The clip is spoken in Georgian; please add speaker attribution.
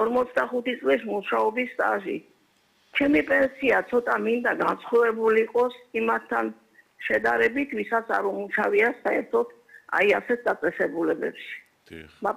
Speaker 1: 45 წლის მუშაობის სტაჟი. ჩემი პენსია ცოტა მინდა განსხვავებული იყოს იმასთან შედარებით, ვისაც არ უმუშავია საერთოდ აი ასეთ დაწესებულებებში.